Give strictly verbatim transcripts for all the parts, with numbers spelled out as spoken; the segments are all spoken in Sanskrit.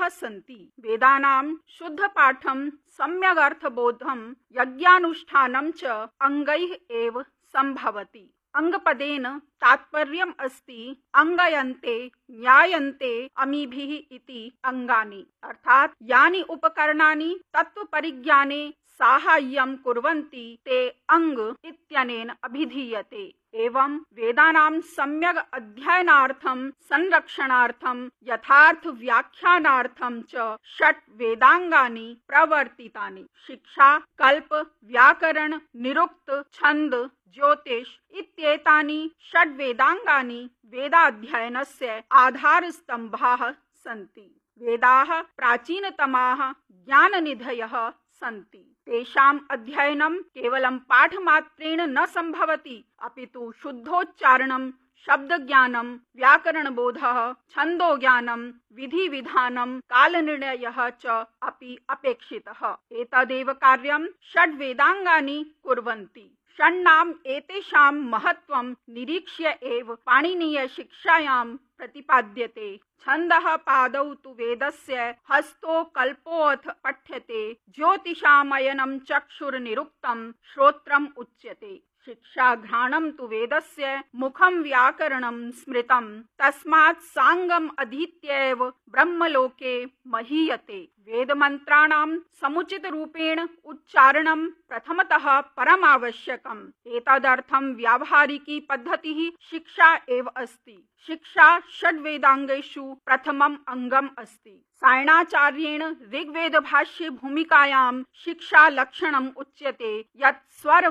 अंगाः सन्ति। वेदानां शुद्धपाठं सम्यगर्थबोधं यज्ञानुष्ठानं च अंगैः एव संभवति। अंगपदेन तात्पर्यम् अस्ति अंगयन्ते ज्ञायन्ते अमीभिः इति अंगानि, अर्थात यानि उपकरणानि तत्त्वपरिज्ञाने साहाय्यं कुर्वन्ति ते अंग इत्यनेन अभिधीयते। एवं वेदानां सम्यक् अध्ययनार्थं संरक्षणार्थं यथार्थ व्याख्यानार्थं च षट् वेदांगानि प्रवर्तितानि। शिक्षा, कल्प, व्याकरण, निरुक्त, छन्द, ज्योतिष इत्येतानि षड् वेदांगानि वेदाध्ययनस्य आधारस्तम्भाः सन्ति। वेदाः प्राचीनतमाः ज्ञाननिधयः सन्ति। तेषाम् अध्ययनं केवलं पाठमात्रेण न संभवति, अपितु शुद्धोच्चारणं, शब्दज्ञानं, व्याकरणबोधः, छन्दोज्ञानं, विधिविधानं, कालनिर्णयः च अपि अपेक्षितः। एतदेव कार्यं षड् वेदांगानि कुर्वन्ति। षण्णाम् एतेषां महत्त्वं निरीक्ष्य एव पाणिनीयशिक्षायां प्रतिपाद्यते। छन्दः पादौ तु वेदस्य, हस्तो कल्पोऽथ पठ्यते, ज्योतिषामयनं चक्षुर्निरुक्तं श्रोत्रम् उच्यते। शिक्षा घ्राणं तु वेदस्य, मुखं व्याकरणं स्मृतं, तस्मात् साङ्गम् अधीत्यैव ब्रह्मलोके महीयते। वेदमन्त्राणां समुचितरूपेण उच्चारणं प्रथमतः परमावश्यकम्। एतदर्थं व्यावहारिकी पद्धतिः शिक्षा एव अस्ति। शिक्षा षड्वेदांगेषु प्रथमम् अंगम् अस्ति। सायणाचार्येण ऋग्वेदभाष्ये भूमिकायां शिक्षा लक्षणम् उच्यते यत्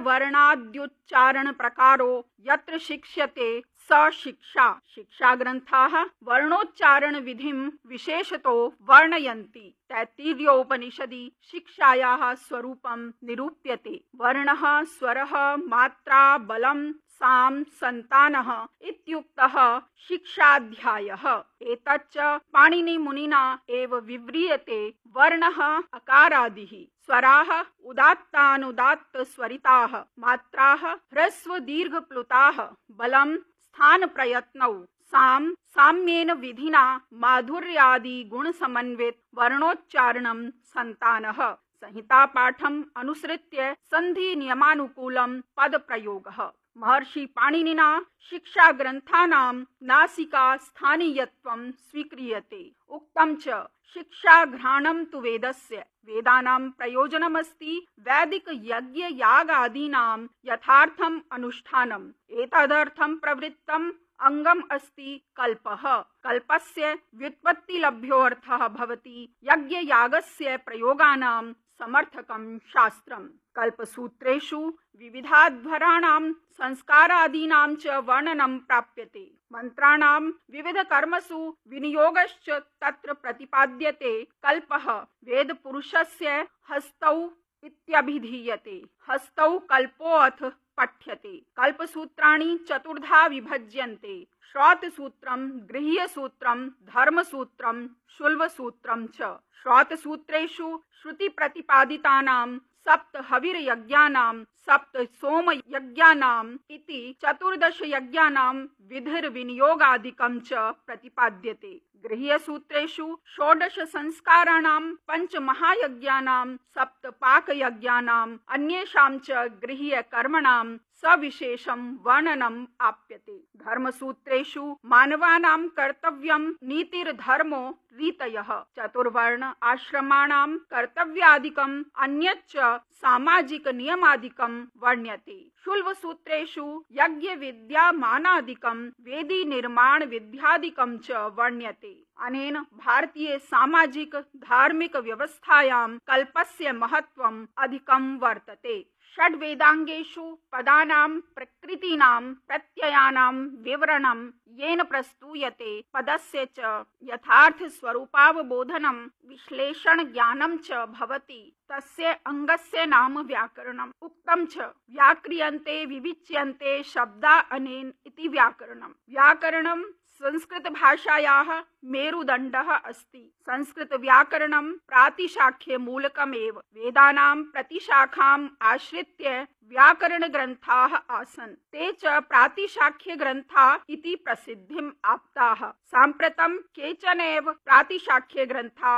स्वरवर्णाद्युच्चारण प्रकारो यत्र शिक्ष्यते स शिक्षा। शिक्षा ग्रन्थाः वर्णोच्चारण विधिं विशेषतो वर्णयन्ति। तैत्तिरीयोपनिषदि शिक्षायाः स्वरूपं निरूप्यते। वर्णः, स्वरः, मात्रा, बलं, साम, संतानः इत्युक्तः शिक्षाध्यायः। एतच्च पाणिनिमुनिना एव विव्रियते। वर्णः अकारादिः, स्वराः उदात्तानुदात्त स्वरिताः, मात्राः ह्रस्व दीर्घप्लुताः, बलं स्थान प्रयत्नौ, साम साम्येन विधिना माधुर्यादि गुण समन्वित वर्णोच्चारणं, संतानः संहिता पाठम् अनुसृत्य संधि नियमानुकूलं पद प्रयोगः। महर्षि पाणिनिना शिक्षा ग्रंथानां नासिका स्थानीयत्वं स्वीक्रियते। उक्तं च शिक्षा घ्राणं तु वेदस्य। वेदानां प्रयोजनमस्ति वैदिक यज्ञ यागादीनां यथार्थम् अनुष्ठानम्। एतदर्थं प्रवृत्तम् अंगम् अस्ति कल्पः। कल्पस्य व्युत्पत्तिलभ्योऽर्थः भवति यज्ञ यागस्य प्रयोगानां समर्थकं शास्त्रम्। कल्पसूत्रेषु विविधाध्वराणां संस्कारादीनां च वर्णनं प्राप्यते। मंत्राणां विविधकर्मसु विनियोगश्च तत्र प्रतिपाद्यते। कल्पः वेदपुरुषस्य हस्तौ इत्यभिधीयते। हस्तौ कल्पोऽथ पठ्यते। कल्पसूत्राणि चतुर्धा विभज्यन्ते। श्रौतसूत्रं, गृह्यसूत्रं, धर्मसूत्रं, शुल्बसूत्रं च। श्रौतसूत्रेषु श्रुतिप्रतिपादितानां सप्त हविर्यज्ञानां, सप्त सोमयज्ञानाम् इति चतुर्दश यज्ञानां विधिर्विनियोगादिकं च प्रतिपाद्यते। गृह्यसूत्रेषु षोडश संस्काराणां, पंच महायज्ञानां, सप्त पाकयज्ञानां, अन्येषां च गृह्यकर्मणां सविशेषं वर्णनम् आप्यते। धर्मसूत्रेषु मानवानां कर्तव्यं, नीतिर्धर्मो, रीतयः, चतुर्वर्ण आश्रमाणां कर्तव्यादिकम्, अन्यच्च सामाजिक नियमादिकं वर्ण्यते। शुल्बसूत्रेषु यज्ञ विद्यामानादिकं, वेदी निर्माण विद्यादिकं च वर्ण्यते। अनेन भारतीय सामाजिक धार्मिक व्यवस्थायां कल्पस्य महत्वम् अधिकं वर्तते। षड्वेदांगेषु पदानां प्रकृतीनां प्रत्ययानां विवरणं येन प्रस्तूयते, पदस्य च यथार्थ स्वरूपावबोधनं विश्लेषण ज्ञानं च भवति, तस्य अंगस्य नाम व्याकरणम्। उक्तं च व्याक्रियन्ते विविच्यन्ते शब्दा अनेन इति व्याकरणम्। व्याकरणं संस्कृत भाषायाः मेरुदण्डः अस्ति। संस्कृत व्याकरणं प्रातिशाख्य मूलकमेव। वेदानां प्रतिशाखाम् आश्रित्य व्याकरण ग्रन्थाः आसन्। ते च प्रातिशाख्य ग्रन्था इति प्रसिद्धिम् आप्ताः। साम्प्रतं केचन एव प्रातिशाख्य ग्रन्था